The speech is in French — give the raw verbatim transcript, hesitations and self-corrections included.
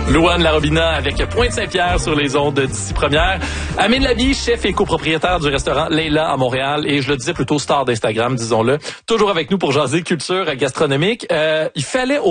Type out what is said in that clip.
Louane Larobina avec Pointe-Saint-Pierre sur les ondes d'ici première. Amine Labi, chef et copropriétaire du restaurant Leila à Montréal et je le disais plutôt star d'Instagram, disons-le. Toujours avec nous pour jaser culture gastronomique. Euh, il fallait